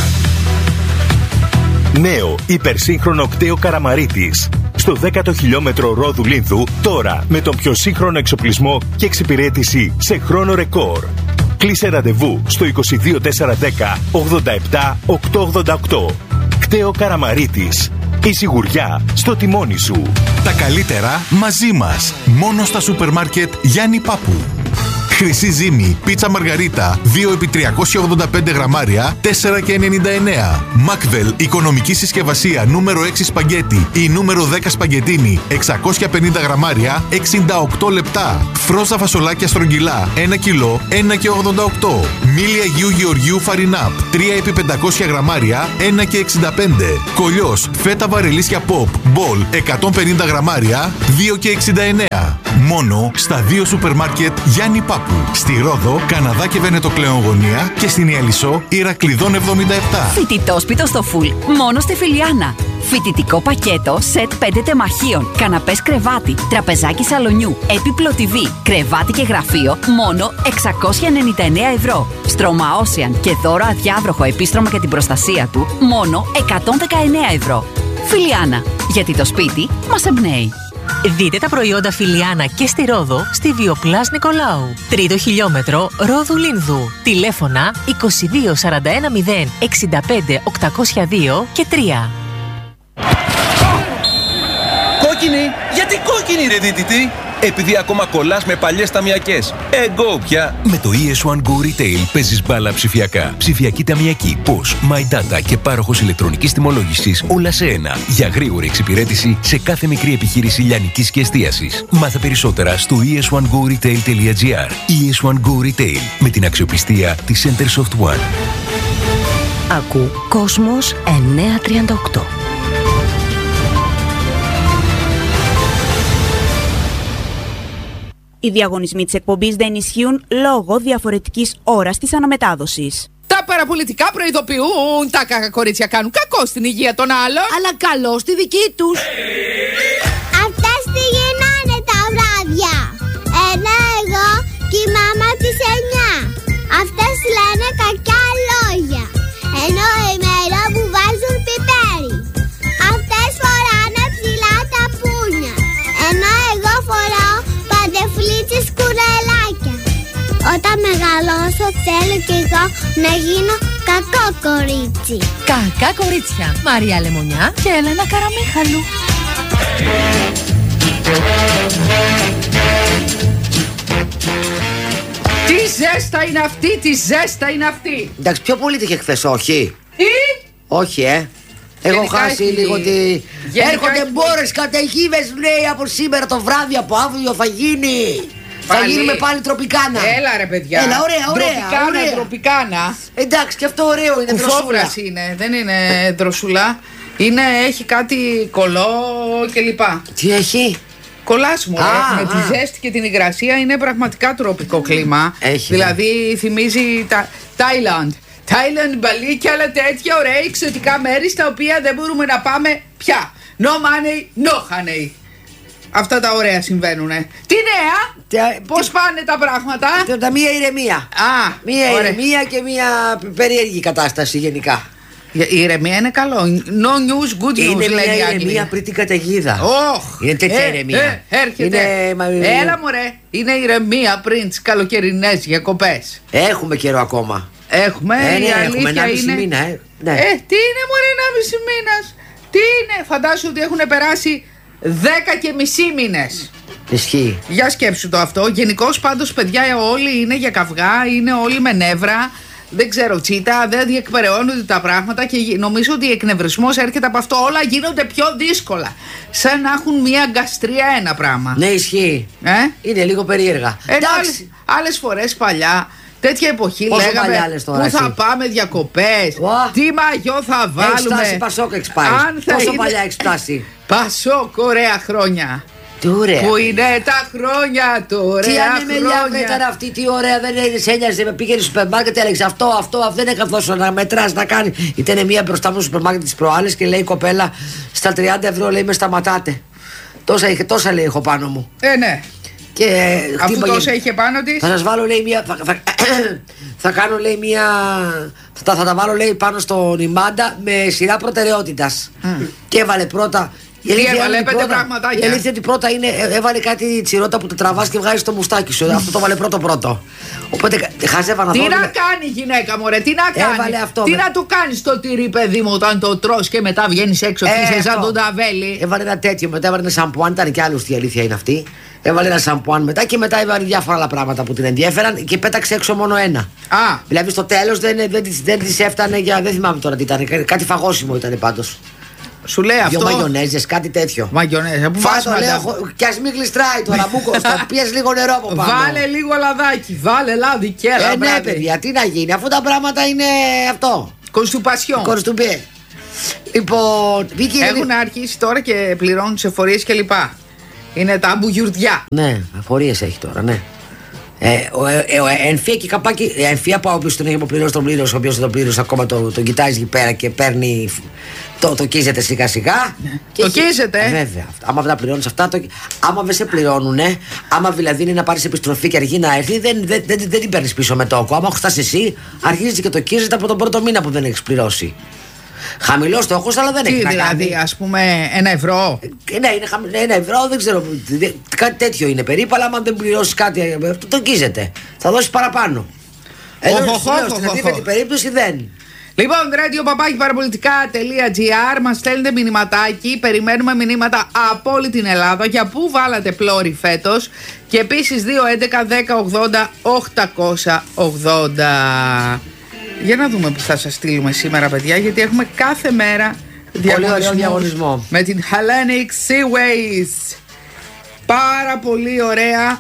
Νέο υπερσύγχρονο κτέο Καραμαρίτης. Στο δέκατο χιλιόμετρο Ρόδου Λίνδου, τώρα με τον πιο σύγχρονο εξοπλισμό και εξυπηρέτηση σε χρόνο ρεκόρ. Κλείσε ραντεβού στο είκοσι δύο τετρακόσια δέκα ογδόντα επτά οκτακόσια ογδόντα οκτώ. Κτέο Καραμαρίτης. Η σιγουριά στο τιμόνι σου. Τα καλύτερα μαζί μας. Μόνο στα σούπερ μάρκετ Γιάννη Πάπου. Χρυσή ζύμη, πίτσα μαργαρίτα, δύο επί τριακόσια ογδόντα πέντε γραμμάρια, τέσσερα και ενενήντα εννέα. Μακβέλ, οικονομική συσκευασία νούμερο έξι σπαγκέτι ή νούμερο δέκα σπαγκετίνι, εξακόσια πενήντα γραμμάρια, εξήντα οκτώ λεπτά. Φρόζα φασολάκια στρογγυλά, ένα κιλό, ένα και ογδόντα οκτώ. Μίλι Αγίου Γεωργίου Φαρινάπ, τρία επί πεντακόσια γραμμάρια, ένα και εξήντα πέντε. Κολλιός, φέτα βαρελίσια Pop, Ball, εκατόν πενήντα γραμμάρια, δύο και εξήντα εννέα. Μόνο στα δύο σούπερ μάρκετ Γιάννη Πάπου. Στη Ρόδο, Καναδά και Βενετοκλέον γωνία και στην Ιαλισσό, Ηρακλειδών εβδομήντα επτά. Φοιτητόσπιτο στο φουλ, μόνο στη Φιλιάνα. Φοιτητικό πακέτο, σετ πέντε τεμαχίων, καναπές κρεβάτι, τραπεζάκι σαλονιού, έπιπλο τι βι, κρεβάτι και γραφείο, μόνο εξακόσια ενενήντα εννέα ευρώ. Στρώμα Ocean και δώρο αδιάβροχο επίστρωμα για την προστασία του, μόνο εκατόν δεκαεννέα ευρώ. Φιλιάνα, γιατί το σπίτι μας εμπνέει. Δείτε τα προϊόντα Φιλιάνα και στη Ρόδο στη Βιοπλάς Νικολάου. Τρίτο χιλιόμετρο Ρόδου Λίνδου. Τηλέφωνα είκοσι δύο σαράντα ένα μηδέν εξήντα πέντε οκτακόσια δύο και τρία. Κόκκινη! Γιατί κόκκινη ρε δίτητη! Επειδή ακόμα κολλάς με παλιές ταμιακές. Εγώ πια! Με το ι ες one Go Retail παίζεις μπάλα ψηφιακά. Ψηφιακή ταμιακή, Posh, My Data και πάροχος ηλεκτρονικής τιμολόγησης όλα σε ένα. Για γρήγορη εξυπηρέτηση σε κάθε μικρή επιχείρηση λιανικής και εστίασης. Μάθε περισσότερα στο ι ες one go retail τελεία τζι άρ. ι ες one Go Retail με την αξιοπιστία της Centersoft One. Ακού Κόσμος εννιακόσια τριάντα οκτώ. Οι διαγωνισμοί της εκπομπής δεν ισχύουν λόγω διαφορετικής ώρας της αναμετάδοσης. Τα παραπολιτικά προειδοποιούν. Τα κακά κορίτσια κάνουν κακό στην υγεία των άλλων, αλλά καλό στη δική τους. Αυτές τι γίνανε τα βράδια. Ένα εγώ και η μάμα της εννιά. Αυτές λένε κακιά λόγια, ενώ η μέρα που βάζουν πιπέρι. Αυτές φοράνε ψηλά τα πούνια, ενώ εγώ φοράω παντεφλίτσες κουρελάκια. Όταν μεγαλώσω θέλω κι εγώ να γίνω κακό κορίτσι. Κακά κορίτσια. Μαρία Λεμονιά και Έλενα Καραμίχαλου. Τι ζέστα είναι αυτή, τι ζέστα είναι αυτή. Εντάξει, πιο πολύ είχε χθες, όχι. Τι? Όχι, ε. Έχω Γενικά χάσει έχει... λίγο τη... Γενικά Έρχονται έχει... μπόρες καταιγίδες, λέει, από σήμερα το βράδυ, από αύριο θα γίνει. Πάλι. Θα γίνουμε πάλι τροπικάνα. Έλα ρε παιδιά. Έλα, ωραία, ωραία. Τροπικάνα, ωραία. τροπικάνα. Εντάξει, και αυτό ωραίο είναι. Κουφόβρας είναι, δεν είναι δροσούλα. Είναι, έχει κάτι κολό κλπ. Τι έχει? Κολλάς μου, Α, με α. τη ζέστη και την υγρασία είναι πραγματικά τροπικό κλίμα. Έχει, δηλαδή θυμίζει τα Τάιλαντ. Τάιλαντ, Μπαλί και άλλα τέτοια ωραία εξωτικά μέρη στα οποία δεν μπορούμε να πάμε πια. No money, no honey. Αυτά τα ωραία συμβαίνουνε. Τι νέα, πώς πάνε τα πράγματα? Τα μία ηρεμία. Α, μία ωραία. ηρεμία και μία περίεργη κατάσταση γενικά. Η ηρεμία είναι καλό. No news, good news. Είναι λένε οι μια Άγγλοι. ηρεμία πριν την καταιγίδα. Oh, είναι τέτοια ε, ηρεμία. Ε, έρχεται. Είναι... Έλα μωρέ. Είναι ηρεμία πριν τις καλοκαιρινές διακοπές. Έχουμε καιρό ακόμα. Έχουμε, ε, ναι, η έχουμε αλήθεια ενάμιση είναι... μήνα, ε. Ναι. ε, τι είναι μωρέ ενάμιση μήνας? Τι είναι, φαντάσου ότι έχουν περάσει δέκα και μισή μήνες. Ισχύει. Για σκέψου το αυτό. Γενικώς πάντως παιδιά όλοι είναι για καυγά, είναι όλοι με νεύρα. Δεν ξέρω, τσίτα, δεν διεκπεραιώνονται τα πράγματα και νομίζω ότι ο εκνευρισμός έρχεται από αυτό. Όλα γίνονται πιο δύσκολα. Σαν να έχουν μια γκαστρία ένα πράγμα. Ναι, ισχύει. Ε? Είναι λίγο περίεργα. Ενώ άλλες, άλλες φορές παλιά, τέτοια εποχή πόσο λέγαμε τώρα, πού εσύ? θα πάμε διακοπές, Wow. τι μαγιό θα βάλουμε. Έχεις φτάσει Πασόκ, έχεις πάει. Αν θα Πόσο είναι... παλιά έχεις φτάσει? Πασόκ, ωραία χρόνια. Τι ωραία. Που είναι τα χρόνια, το ωραία. Τι ανεμελιά ήταν αυτή, τι ωραία, δεν σε ένοιαζε. Πήγαινε στο σούπερ μάρκετ, έλεγε αυτό, αυτό, αυτό. Δεν έκανε τόσο να μετράς, να κάνει. Ήταν μία μπροστά μου στο σούπερ μάρκετ τη προάλλες και λέει η κοπέλα στα τριάντα ευρώ, λέει με σταματάτε. Τόσα, είχε, τόσα λέει έχω πάνω μου. Ε, ναι. Και αφού τόσα είχε πάνω της. Θα σας βάλω, λέει, μία. Θα, θα, θα κάνω, λέει, μία. Θα, θα τα βάλω, λέει, πάνω στον ημάντα με σειρά προτεραιότητας. Mm. Και έβαλε πρώτα. Η έβαλε πέντε πραγματάκια. Η αλήθεια ότι πρώτα είναι, έβαλε κάτι τσιρότα που το τραβάς και βγάζεις το μουστάκι σου. Αυτό το βάλε πρώτο πρώτο. Οπότε χαζεύα να δω. Τι να κάνει η γυναίκα μου, ρε, τι να κάνει. Έβαλε αυτό, τι με... να του κάνει το τυρί, παιδί μου, όταν το τρως και μετά βγαίνεις έξω και είσαι σαν τον ταβέλι. Έβαλε ένα τέτοιο, μετά έβαλε ένα σαμπουάν, ήταν και άλλος, η αλήθεια είναι αυτή. Έβαλε ένα σαμπουάν μετά και μετά έβαλε διάφορα άλλα πράγματα που την ενδιέφεραν και πέταξε έξω μόνο ένα. Α. Δηλαδή στο τέλος δεν, δεν, δεν, δεν της έφτανε για. Δεν θυμάμαι τώρα τι ήταν. Κάτι φαγόσιμο ήταν πάντως. Σου λέει αυτό. Δυο μαγιονέζες, κάτι τέτοιο. Μαγιονέζες, που βάζω λέω. Κι ας μην γλιστράει τώρα, μου κοστά. Πιες λίγο νερό από πάνω. Βάλε λίγο λαδάκι, βάλε λάδι και έλα. Ε, ναι, παιδιά, τι να γίνει, αφού τα πράγματα είναι αυτό. Κονστουπασιόν. Κονστουπέ. Λοιπόν, έχουν αρχίσει τώρα και πληρώνουν σε εφορίες κλπ. Είναι τα μπουγιουρδιά. Ναι, εφορίες έχει τώρα, ναι. Ε, ο, ε, ο, ε, Εμφία και καπάκι. Ε, Εμφία πάω όποιος τον έχει αποπληρώσει τον πλήρωσε, ο οποίος δεν τον πλήρωσε ακόμα τον το κοιτάζει εκεί πέρα και παίρνει. Το, το κίζεται σιγά σιγά. Ναι. Το κίζεται. Ε, βέβαια. Άμα δεν τα πληρώνεις αυτά, το, άμα δεν σε πληρώνουνε, άμα δηλαδή είναι να πάρεις επιστροφή και αργεί να έρθει, δεν, δεν, δεν, δεν την παίρνεις πίσω με τόκο. Άμα χρωστάς εσύ, αρχίζει και το κίζεται από τον πρώτο μήνα που δεν έχεις πληρώσει. Χαμηλό στόχο, αλλά δεν τι, έχει δηλαδή, να κάνει. Δηλαδή, ας πούμε, ένα ευρώ. Ε, ναι, είναι χαμηλό, ένα ευρώ, δεν ξέρω. Κάτι τέτοιο είναι περίπου, αλλά άμα δεν πληρώσει κάτι, το, το κίζεται. Θα δώσει παραπάνω. Ενώ στην αντίθετη περίπτωση δεν. Λοιπόν, radio παπάκι παραπολιτικά.gr, μας στέλνετε μηνυματάκι. Περιμένουμε μηνύματα από όλη την Ελλάδα για πού βάλατε πλώρη φέτος. Και επίσης δύο έντεκα δέκα ογδόντα οκτακόσια ογδόντα. Για να δούμε που θα σας στείλουμε σήμερα, παιδιά, γιατί έχουμε κάθε μέρα διαγωνισμό, διαγωνισμό με την Hellenic Seaways. Πάρα πολύ ωραία.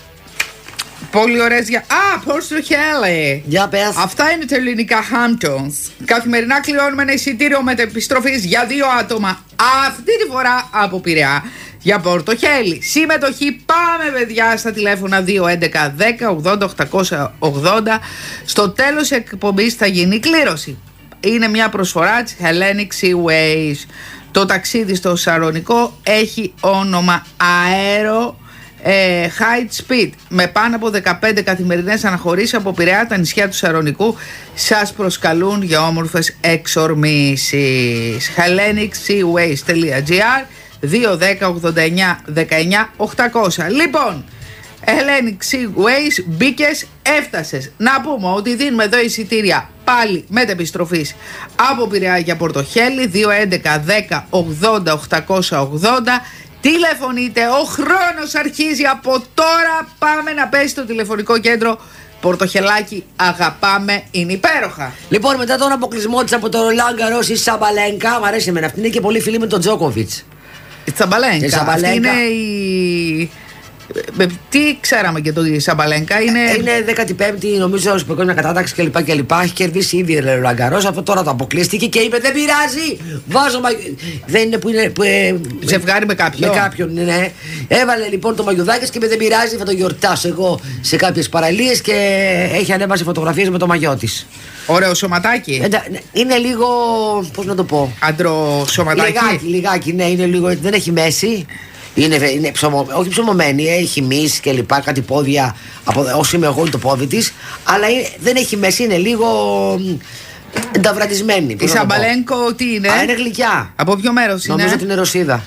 Πολύ ωραίες για... Α, πώς το χέλε. Για πες. Αυτά είναι τα ελληνικά Hamptons. Καθημερινά κληρώνουμε ένα εισιτήριο μετεπιστροφής για δύο άτομα. Αυτή τη φορά από Πειραιά για Πορτοχέλη. Συμμετοχή, πάμε παιδιά στα τηλέφωνα δύο έντεκα δέκα ογδόντα οκτακόσια ογδόντα. Στο τέλος εκπομπής θα γίνει κλήρωση. Είναι μια προσφορά της Hellenic Seaways. Το ταξίδι στο Σαρονικό έχει όνομα Αέρο Ε, high speed, με πάνω από δεκαπέντε καθημερινές αναχωρήσεις από Πειραιά, τα νησιά του Σαρονικού σας προσκαλούν για όμορφες εξορμήσεις. hellenic seaways τελεία gr δύο δέκα ογδόντα εννιά δεκαεννιά οκτακόσια. Λοιπόν, Hellenic Seaways, μπήκες, έφτασες. Να πούμε ότι δίνουμε εδώ εισιτήρια πάλι μετεπιστροφής από Πειραιά για Πορτοχέλη. Δύο έντεκα δέκα ογδόντα οκτακόσια ογδόντα. Τηλεφωνείτε, ο χρόνος αρχίζει από τώρα. Πάμε να πέσει το τηλεφωνικό κέντρο. Πορτοχελάκι, αγαπάμε, είναι υπέροχα. Λοιπόν, μετά τον αποκλεισμό της από το Ρολάν Γκαρός, η Σαμπαλένκα, μου αρέσει εμένα, αυτή είναι και πολύ φίλη με τον Τζόκοβιτς. Η Σαμπαλένκα, αυτή είναι η... Τι ξέραμε και το Σαμπαλένκα είναι. Είναι δέκατη πέμπτη, νομίζω, στην παγκόσμια κατάταξη κλπ. κλπ. Έχει κερδίσει ήδη ο Ρολάν Γκαρός. Αυτό τώρα το αποκλείστηκε και είπε: δεν πειράζει. Βάζω μαγ... Δεν είναι που είναι. Που, ε, ζευγάρι με κάποιον. Με κάποιον, ναι. Έβαλε λοιπόν το μαγιουδάκι και είπε: δεν πειράζει, θα το γιορτάσω εγώ σε κάποιες παραλίες και έχει ανέβασε φωτογραφίες με το μαγιό της. Ωραίο σωματάκι. Εντα, είναι λίγο. Πώς να το πω. Άντρο σωματάκι. Λιγάκι, λιγάκι, ναι, είναι λίγο. Δεν έχει μέση. Είναι, είναι ψωμο, όχι ψωμωμένη, έχει μυς και λοιπά, κάτι πόδια. Από, όσο είμαι εγώ είναι το πόδι της. Αλλά είναι, δεν έχει μέση, είναι λίγο ενταυρατισμένη. Η Σαμπαλένκο τι είναι? Α, είναι γλυκιά. Από ποιο μέρος είναι? Νομίζω ότι είναι Ρωσίδα.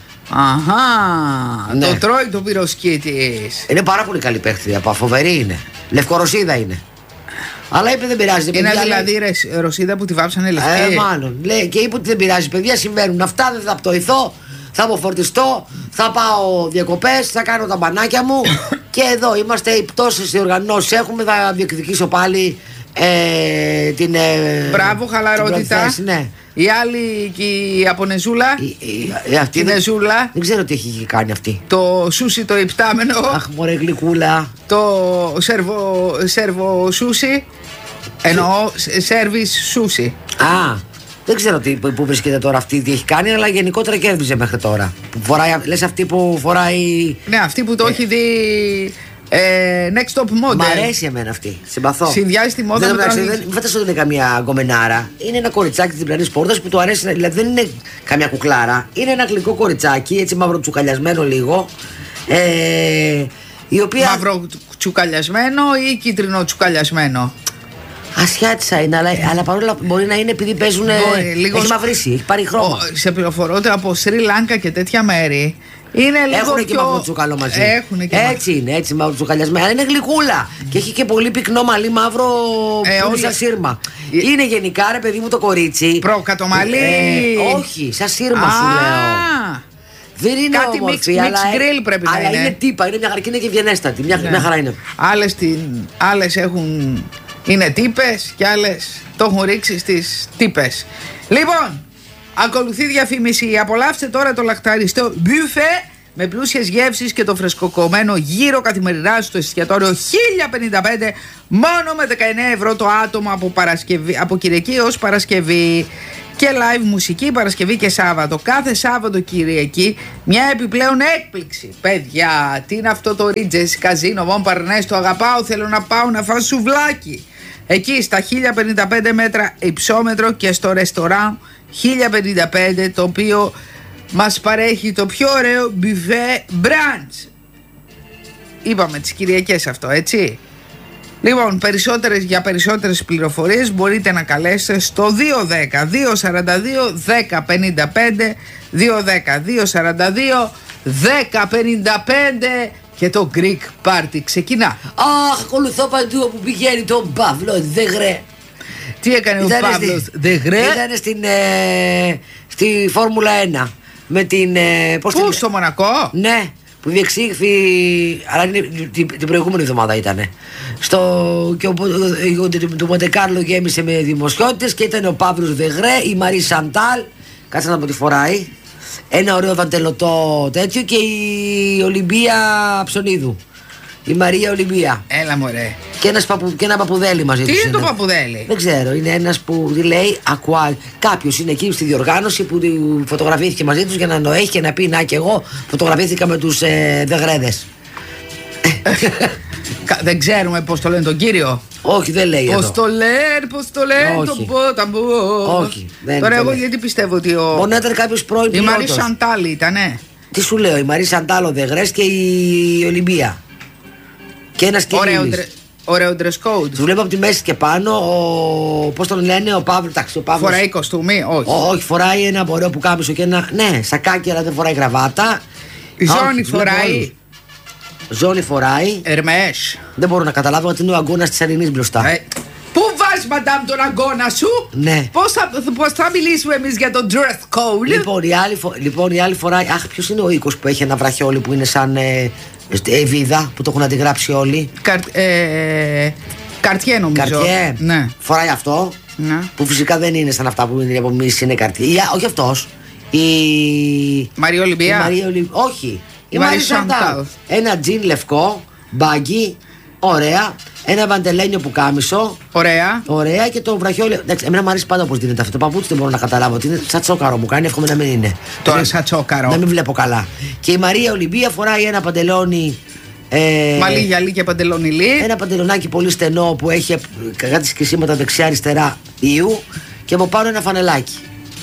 Αχα, ναι. Το τρώει το πυροσκή της. Είναι πάρα πολύ καλή παίχτρια, φοβερή είναι. Λευκορωσίδα είναι. Αλλά είπε δεν πειράζει. Είναι παιδιά, δηλαδή λέει, Ρωσίδα που τη βάψανε λευκή. Ε, μάλλον. Λέει, και είπε ότι δεν πειράζει, παιδιά, συμβαίνουν αυτά, δεν θα πτωηθώ. Θα αποφορτιστώ, θα πάω διακοπές, θα κάνω τα μπανάκια μου. Και εδώ είμαστε, οι πτώσεις διοργανώσεις έχουμε, θα διεκδικήσω πάλι ε, την. Ε, Μπράβο, χαλαρότητα. Την προθέση, ναι. Η άλλη και η Ιαπωνεζούλα. Η, η, η, αυτή η Νεζούλα. Δεν, δεν ξέρω τι έχει κάνει αυτή. Το σούσι το υπτάμενο. Αχ, μωρέ γλυκούλα. Το σερβο, σερβο σούσι. Εννοώ σέρβις σούσι. Α. Δεν ξέρω τι, που βρίσκεται τώρα αυτή, τι έχει κάνει, αλλά γενικότερα κέρδιζε μέχρι τώρα. Που φοράει, λες αυτή που φοράει. Ναι, αυτή που το ε. έχει δει. Ε, next top model. Μ' αρέσει εμένα αυτή. Συμπαθώ. Συνδυάζει τη μόδα δεν, με δεν, δεν φανταστώ ότι είναι καμία γκομενάρα. Είναι ένα κοριτσάκι τη διπλανή πόρτα που του αρέσει. Δηλαδή δεν είναι καμιά κουκλάρα. Είναι ένα γλυκό κοριτσάκι, έτσι μαυροτσουκαλιασμένο λίγο. Ε, η οποία... Μαυροτσουκαλιασμένο ή κίτρινο τσουκαλιασμένο. Ασιάτισα είναι, αλλά, αλλά παρόλα μπορεί να είναι επειδή παίζουν. Λίγο... Έχει μαυρίσει, έχει πάρει χρώμα. Ο, σε πληροφορώ ότι από Σρι Λάνκα και τέτοια μέρη. Είναι λίγο έχουν πιο... και μαυροτσουκαλό μαζί. Έχουν και έτσι μα... είναι, έτσι μαυροτσουκαλιασμένα. Είναι γλυκούλα. Mm. Και έχει και πολύ πυκνό μαλλί μαύρο ε, που είναι σαν σύρμα. Ε... Είναι γενικά ρε παιδί μου το κορίτσι. Προκατομαλί. Ε, όχι, σαν σύρμα σου λέω. Δεν είναι κάτι όμορφη, mix, αλλά, mix grill πρέπει αλλά να είναι. είναι τύπα, είναι μια χαρκίνη και ευγενέστατη. Μια, ναι. μια χαρά είναι. Άλλες, την, άλλες έχουν, είναι τύπες και άλλες το έχουν ρίξει στις τύπες. Λοιπόν, ακολουθεί διαφήμιση. Απολαύστε τώρα το λαχταριστό μπιουφέ με πλούσιες γεύσεις και το φρεσκοκομμένο γύρο καθημερινά στο εστιατόριο χίλια πενήντα πέντε μόνο με δεκαεννέα ευρώ το άτομο από, Παρασκευή, από Κυριακή ως Παρασκευή. Και live μουσική Παρασκευή και Σάββατο. Κάθε Σάββατο Κυριακή μια επιπλέον έκπληξη. Παιδιά, τι είναι αυτό το Ρίτζες Καζίνο Μον Παρνές, το αγαπάω, θέλω να πάω να φάω σουβλάκι. Εκεί στα χίλια πενήντα πέντε μέτρα υψόμετρο και στο ρεστοράν χίλια πενήντα πέντε, το οποίο μας παρέχει το πιο ωραίο μπιφέ μπραντς. Είπαμε τις Κυριακές αυτό, έτσι. Λοιπόν, περισσότερες, για περισσότερες πληροφορίες μπορείτε να καλέσετε στο δύο δέκα δύο σαράντα δύο δέκα πενήντα πέντε, δύο δέκα δύο σαράντα δύο δέκα πενήντα πέντε και το Greek Party ξεκινά. Αχ, ακολουθώ παντού όπου πηγαίνει τον Παύλο Δεγρέ. Τι έκανε ήταν ο Παύλος Δεγρέ? Ήταν στην, ε, στη Φόρμουλα ένα. Με την, ε, πώς Πού, την... στο Μονακό? Ναι. Που διεξήχθη, αλλά είναι, την, την προηγούμενη εβδομάδα ήταν. Στο, και ο, το Μοντεκάρλο γέμισε με δημοσιότητες και ήταν ο Παύλος Δεγρέ, η Μαρή Σαντάλ, κάτσε να πω τι φοράει, ένα ωραίο δαντελωτό τέτοιο, και η Ολυμπία Ψωνίδου. Η Μαρία Ολυμπία. Έλα μωρέ. Και, ένας παπου, και ένα παπουδέλι μαζί του. Τι είναι το παπουδέλι? Δεν ξέρω, είναι ένας που λέει Aqua. Κάποιος είναι εκεί στη διοργάνωση που φωτογραφήθηκε μαζί τους για να νοέχει και να πει να και εγώ φωτογραφήθηκα με τους ε, Δεγρέδες. Δεν ξέρουμε πώς το λένε τον κύριο. Όχι, δεν λέει πώς εδώ. Το λένε, πώς το λένε τον Πόταμπο. Όχι, δεν Τώρα εγώ λέει. Γιατί πιστεύω ότι ο... Μπορεί να ήταν κάποιος πρώην η Μαρή Σαντάλ ήτανε. Τι σου λέω, η Μαρή Σαντάλ, ο Δεγρές και η Ολυμπία. Και ένας Ωραίο, ωραίο dress code. Του βλέπω από τη μέση και πάνω. Ο, πώς τον λένε, ο Παύλος. Φοράει κοστούμι, όχι. Ό, όχι, φοράει ένα ωραίο πουκάμισο και ένα. Ναι, σακάκι, αλλά δεν φοράει γραβάτα. Η Ζώνη φοράει. Ζώνη φοράει. Ερμές. Δεν μπορώ να καταλάβω ότι είναι ο αγκώνας της Αρινής μπροστά. Ε, πού βάζεις, μαντάμ, τον αγκώνα σου? Ναι. Πώς θα, πώς θα μιλήσουμε εμείς για τον dress code? Λοιπόν, η άλλη, φο... λοιπόν, η άλλη φοράει. Αχ, ποιος είναι ο οίκος που έχει ένα βραχιόλι που είναι σαν. Ε, Εβίδα που το έχουν αντιγράψει όλοι. Καρ, ε, Καρτιέ νομίζω. Καρτιέ. Ναι. Φοράει αυτό. Ναι. Που φυσικά δεν είναι σαν αυτά που είναι από εμείς, είναι καρτιέ. Η, όχι αυτός. Η Μαρία Ολυμπία. Η Μαρία Ολυ... Όχι. Η, η Μαρία Σαντάλ. Ένα τζιν λευκό, μπάγκι, ωραία. Ένα βαντελένιο που κάμισο. Ωραία. Ωραία και το βραχιόλι. Εντάξει, εμένα μου αρέσει πάντα όπως δίνεται αυτό. Το παπούτσι δεν μπορώ να καταλάβω. Ότι είναι σαν τσόκαρο μου κάνει. Εύχομαι να μην είναι. Τώρα σαν τσόκαρο. Να μην βλέπω καλά. Και η Μαρία Ολυμπία φοράει ένα παντελόνι. Ε, Μαλλί γυαλί και παντελόνι λί. Ένα παντελονάκι πολύ στενό που έχει κάτι σκισίματα δεξιά-αριστερά ιού. Και από πάνω ένα φανελάκι.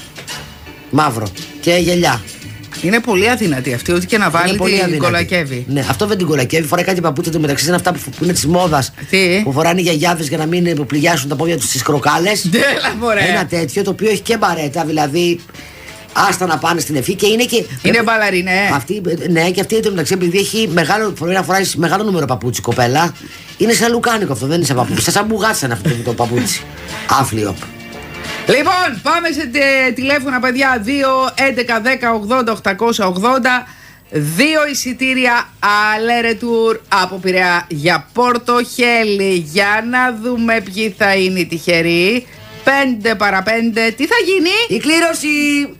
Μαύρο. Και γελιά. Είναι πολύ αδυνατή αυτή, ό,τι και να βάλει την αδυνατή. Κολακεύει. Ναι, αυτό δεν την κολακεύει. Φοράει κάτι παπούτσια του μεταξύ, είναι αυτά που, που είναι τη μόδα. Που φοράνε οι γιαγιάδες για να μην πληγιάσουν τα πόδια του στις κροκάλες. Ένα τέτοιο το οποίο έχει και μπαρέτα, δηλαδή. Άστα να πάνε στην ευχή και είναι και. Είναι μπαλαρή, ναι. Αυτή, ναι, και αυτή εν τω μεταξύ, επειδή έχει μεγάλο, να φοράει μεγάλο νούμερο παπούτσι κοπέλα, είναι σαν λουκάνικο αυτό, δεν είναι σαν παπούτσι. Σαν μπουγάτσαν αυτό το παπούτσι. Άφλιο. Λοιπόν, πάμε σε τε, τηλέφωνα, παιδιά. δύο έντεκα δέκα ογδόντα οκτακόσια ογδόντα. Δύο εισιτήρια Αλέρε Τουρ από Πειραιά για Πόρτο Χέλη. Για να δούμε ποιοι θα είναι οι τυχεροί. Πέντε παρά πέντε. Τι θα γίνει? Η κλήρωση.